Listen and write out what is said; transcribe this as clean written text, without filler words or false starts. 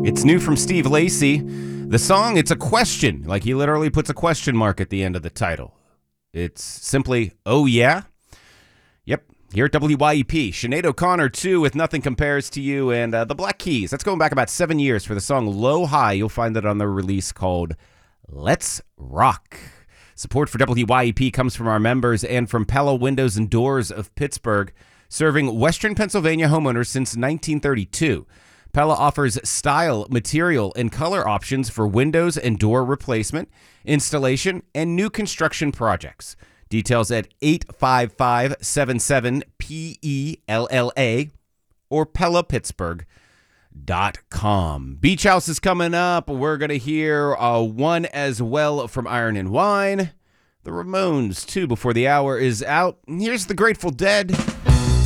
It's new from Steve Lacy. The song, it's a question. Like, he literally puts a question mark at the end of the title. It's simply, oh yeah? Yep, here at WYEP. Sinead O'Connor, too, with Nothing Compares to You, and the Black Keys. That's going back about 7 years for the song Low High. You'll find that on the release called Let's Rock. Support for WYEP comes from our members and from Pella Windows and Doors of Pittsburgh, serving Western Pennsylvania homeowners since 1932. Pella offers style, material, and color options for windows and door replacement, installation, and new construction projects. Details at 855-77-PELLA or PellaPittsburgh.com. Beach House is coming up. We're going to hear one as well from Iron and Wine. The Ramones, too, before the hour is out. Here's the Grateful Dead.